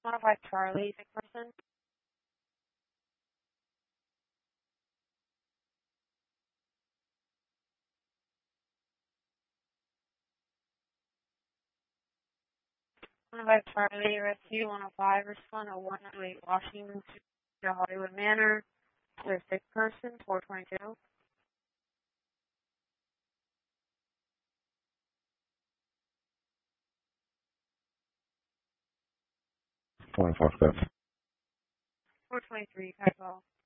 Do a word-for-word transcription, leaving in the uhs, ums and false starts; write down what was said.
one oh five Charlie, sick person. one oh five Charlie, rescue one oh five, respond to one oh eight Washington Street, Hollywood Manor. There's sick person, four twenty-two. one oh five, Beth. four twenty-three, typo.